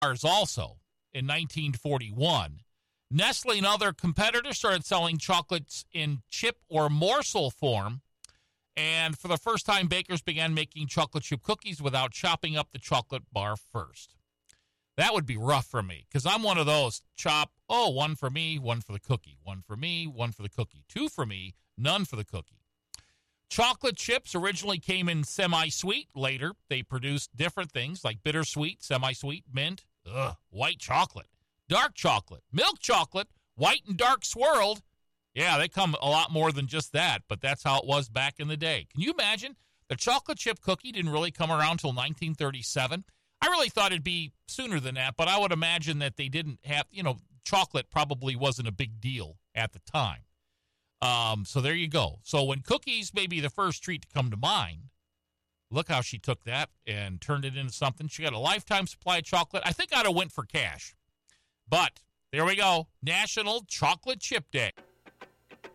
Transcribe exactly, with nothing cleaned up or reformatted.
bars also in nineteen forty-one. Nestle and other competitors started selling chocolates in chip or morsel form. And for the first time, bakers began making chocolate chip cookies without chopping up the chocolate bar first. That would be rough for me because I'm one of those chop, oh, one for me, one for the cookie. One for me, one for the cookie. Two for me, none for the cookie. Chocolate chips originally came in semi-sweet. Later, they produced different things like bittersweet, semi-sweet, mint, ugh, white chocolate, dark chocolate, milk chocolate, white and dark swirled. Yeah, they come a lot more than just that, but that's how it was back in the day. Can you imagine? The chocolate chip cookie didn't really come around until nineteen thirty-seven. I really thought it'd be sooner than that, but I would imagine that they didn't have, you know, chocolate probably wasn't a big deal at the time. Um, so there you go. So when cookies may be the first treat to come to mind, look how she took that and turned it into something. She got a lifetime supply of chocolate. I think I'd have went for cash. But there we go. National Chocolate Chip Day.